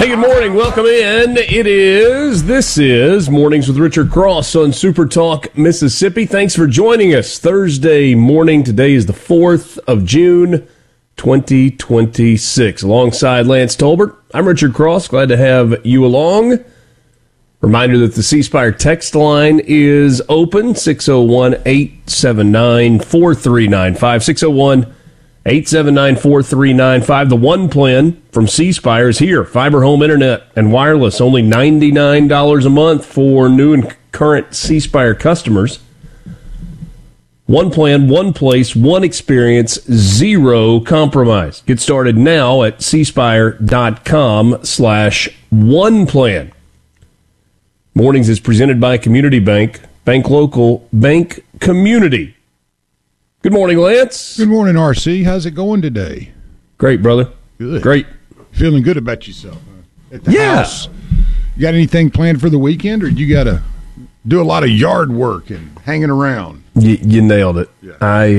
Hey, good morning. Welcome in. This is Mornings with Richard Cross on Super Talk, Mississippi. Thanks for joining us Thursday morning. Today is the 4th of June, 2026. Alongside Lance Tolbert, I'm Richard Cross. Glad to have you along. Reminder that the C Spire text line is open, 601-879-4395, 601-879-4395. The One Plan from C Spire is here. Fiber home internet and wireless, only $99 a month for new and current C Spire customers. One plan, one place, one experience, zero compromise. Get started now at cspire.com/oneplan. Mornings is presented by Community Bank. Bank local, bank community. Good morning, Lance. Good morning, RC. How's it going today? Great, brother. Good. Great. Feeling good about yourself, huh? At the Yeah. house. You got anything planned for the weekend, or you got to do a lot of yard work and hanging around? You nailed it. Yeah. I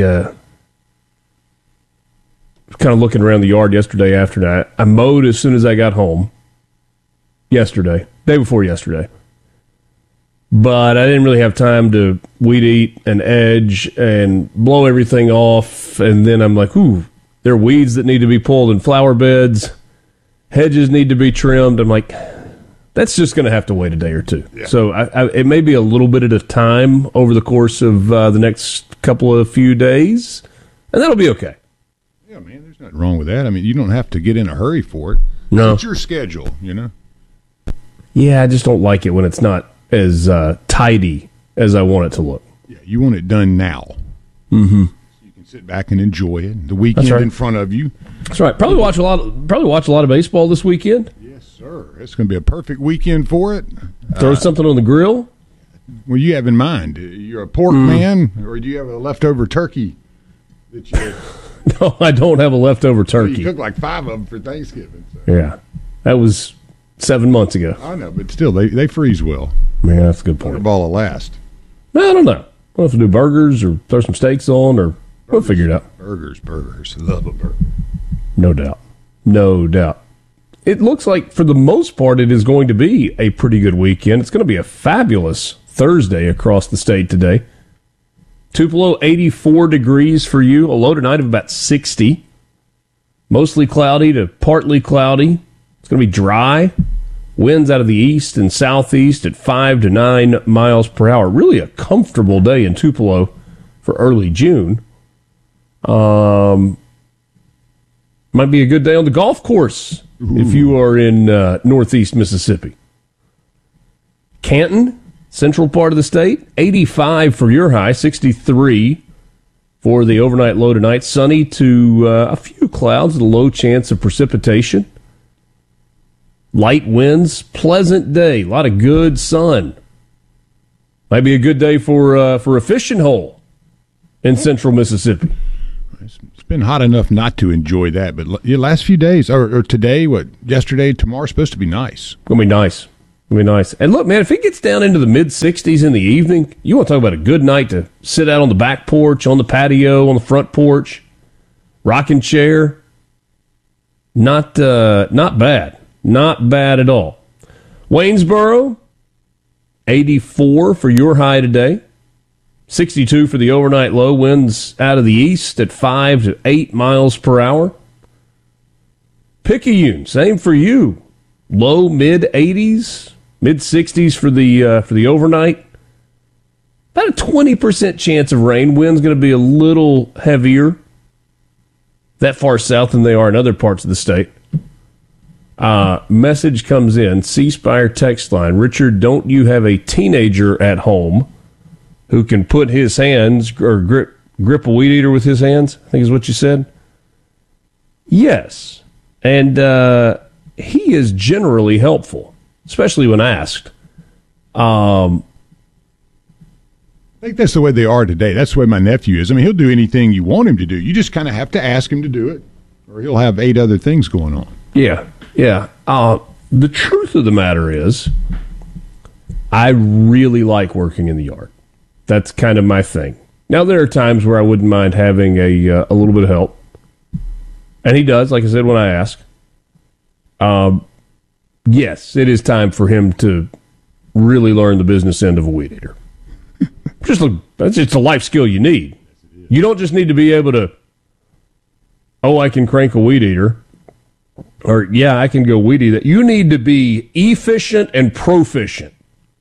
was kind of looking around the yard yesterday afternoon. I mowed as soon as I got home yesterday, day before yesterday. But I didn't really have time to weed eat and edge and blow everything off. And then I'm like, ooh, there are weeds that need to be pulled in flower beds. Hedges need to be trimmed. I'm like, that's just going to have to wait a day or two. Yeah. So it may be a little bit at a time over the course of the next couple of few days. And that'll be okay. Yeah, man, there's nothing wrong with that. I mean, you don't have to get in a hurry for it. No. It's your schedule, you know? Yeah, I just don't like it when it's not as tidy as I want it to look. Yeah, you want it done now. Mm-hmm. So you can sit back and enjoy it. The weekend right. in front of you. That's right. Probably watch a lot of baseball this weekend. Yes, sir. It's going to be a perfect weekend for it. Throw something on the grill. What do you have in mind? You're a pork man, or do you have a leftover turkey that you No, I don't have a leftover turkey. You cooked like 5 of them for Thanksgiving. So. Yeah, that was 7 months ago. I know, but still, they freeze well. Man, that's a good point. Butterball will last. No, I don't know. We'll have to do burgers or throw some steaks on, or we'll figure it out. Burgers. Love a burger. No doubt. It looks like, for the most part, it is going to be a pretty good weekend. It's going to be a fabulous Thursday across the state today. Tupelo, 84 degrees for you. A low tonight of about 60. Mostly cloudy to partly cloudy. It's going to be dry. Winds out of the east and southeast at 5 to 9 miles per hour. Really a comfortable day in Tupelo for early June. Might be a good day on the golf course if you are in northeast Mississippi. Canton, central part of the state, 85 for your high, 63 for the overnight low tonight. Sunny to a few clouds, a low chance of precipitation. Light winds, pleasant day, a lot of good sun. Might be a good day for a fishing hole in central Mississippi. It's been hot enough not to enjoy that, but the last few days, or today, yesterday, tomorrow's supposed to be nice. Gonna be nice. And look, man, if it gets down into the mid-60s in the evening, you want to talk about a good night to sit out on the back porch, on the patio, on the front porch, rocking chair. Not bad. Not bad at all. Waynesboro, 84 for your high today. 62 for the overnight low. Winds out of the east at 5 to 8 miles per hour. Picayune, same for you. Low mid-80s, mid-60s for the overnight. About a 20% chance of rain. Wind's going to be a little heavier that far south than they are in other parts of the state. Message comes in, C Spire text line. Richard, don't you have a teenager at home who can put his hands or grip a weed eater with his hands? I think is what you said. Yes, and he is generally helpful, especially when asked. I think that's the way they are today. That's the way my nephew is. I mean, he'll do anything you want him to do. You just kind of have to ask him to do it, or he'll have 8 other things going on. Yeah. The truth of the matter is, I really like working in the yard. That's kind of my thing. Now, there are times where I wouldn't mind having a little bit of help. And he does, like I said, when I ask. yes, it is time for him to really learn the business end of a weed eater. That's just a life skill you need. You don't just need to be able to, I can crank a weed eater, or, yeah, I can go weed eater. You need to be efficient and proficient.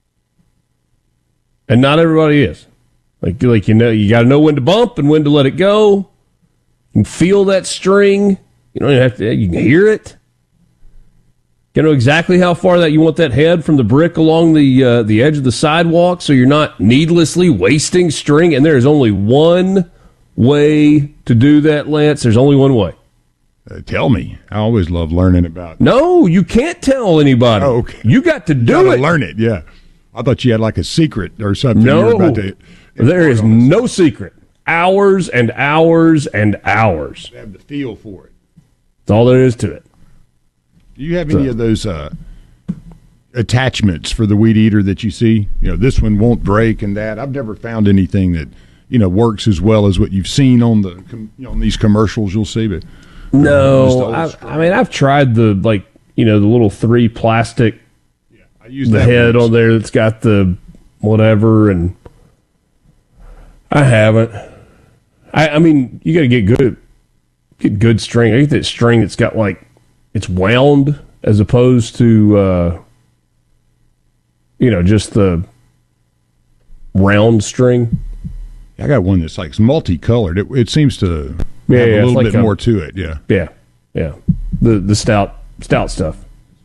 And not everybody is. Like you got to know when to bump and when to let it go. You can feel that string. You don't even have to, you can hear it. You know exactly how far that you want that head from the brick along the edge of the sidewalk, so you're not needlessly wasting string. And there is only one way to do that, Lance. There's only one way. Tell me. I always love learning about. No, you can't tell anybody. Oh, okay. You got to do it. Learn it. Yeah. I thought you had like a secret or something. No, there is no secret. Hours and hours and hours. You have the feel for it. That's all there is to it. Do you have any of those attachments for the weed eater that you see? You know, this one won't break and that. I've never found anything that, works as well as what you've seen on on these commercials you'll see. But no, I've tried the little 3 plastic, I use the that head once. on there that's got the whatever, and I haven't. I mean, you got to get good string. I get that string that's got it's wound as opposed to just the round string. I got one that's like multicolored. It seems to have a little bit more to it. Yeah. The stout stuff.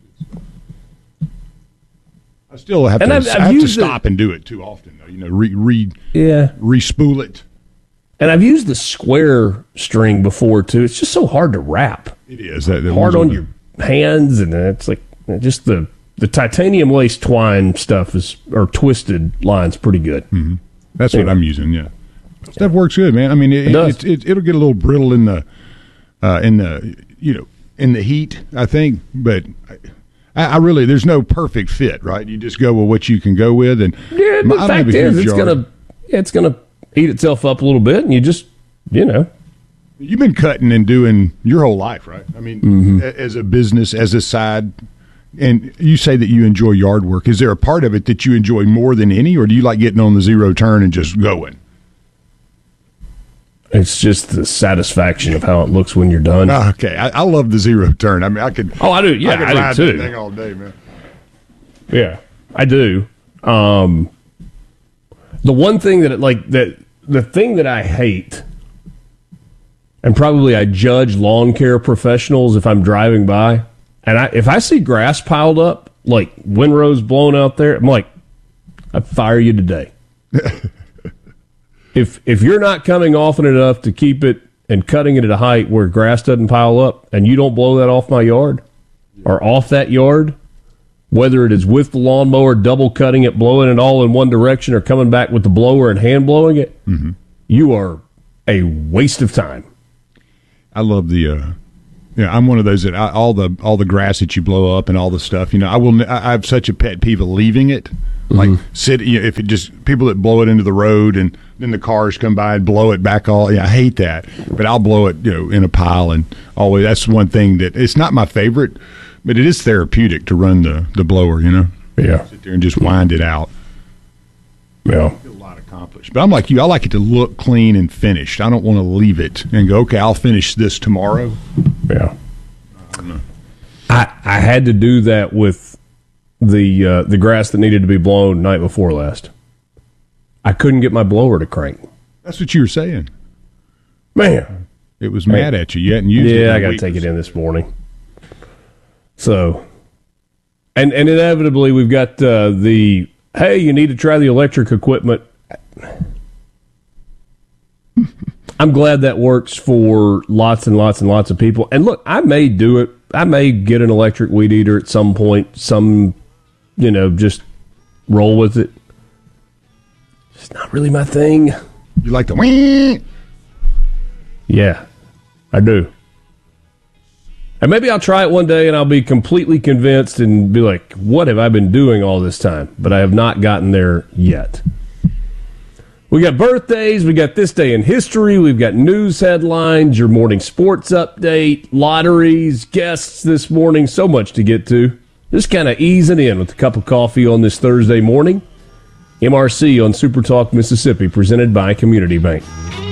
I still have to. I have to stop and do it too often, though. Re-spool it. And I've used the square string before too. It's just so hard to wrap. It is hard on your hands, and it's like just the titanium lace twine stuff or twisted line's pretty good. Mm-hmm. That's what I'm using. Yeah, stuff works good, man. I mean, it'll get a little brittle in the heat, I think, but. I really, there's no perfect fit, right? You just go with what you can go with, and the fact is, it's gonna eat itself up a little bit, and you just, You've been cutting and doing your whole life, right? I mean, as a business, as a side, and you say that you enjoy yard work. Is there a part of it that you enjoy more than any, or do you like getting on the zero turn and just going? It's just the satisfaction of how it looks when you're done. Okay, I love the zero turn. I mean, I could. Oh, I do. Yeah, I do too. That thing all day, man. Yeah, I do. The one thing the thing that I hate, and probably I judge lawn care professionals if I'm driving by, and if I see grass piled up, like windrows blown out there, I'm like, I'd fire you today. If you're not coming often enough to keep it and cutting it at a height where grass doesn't pile up, and you don't blow that off my yard or off that yard, whether it is with the lawnmower, double cutting it, blowing it all in one direction, or coming back with the blower and hand blowing it, you are a waste of time. I love the. I'm one of those that all the grass that you blow up and all the stuff. I have such a pet peeve of leaving it. Like if it just people that blow it into the road and then the cars come by and blow it back all. Yeah, I hate that. But I'll blow it, in a pile, and always that's one thing that it's not my favorite, but it is therapeutic to run the blower. Yeah, sit there and just wind it out. Yeah, a lot accomplished. But I'm like you. I like it to look clean and finished. I don't want to leave it and go, okay, I'll finish this tomorrow. Yeah, I don't know. I had to do that with the grass that needed to be blown night before last. I couldn't get my blower to crank. That's what you were saying. Man. It was mad at you. You hadn't used it. Yeah, I got to take it in this morning. So, and inevitably we've got hey, you need to try the electric equipment. I'm glad that works for lots and lots and lots of people. And look, I may do it. I may get an electric weed eater at some point. Just roll with it. It's not really my thing. You like the wee? Yeah, I do. And maybe I'll try it one day and I'll be completely convinced and be like, what have I been doing all this time? But I have not gotten there yet. We got birthdays, we got this day in history, we've got news headlines, your morning sports update, lotteries, guests this morning, so much to get to. Just kind of easing in with a cup of coffee on this Thursday morning. MRC on Super Talk Mississippi, presented by Community Bank.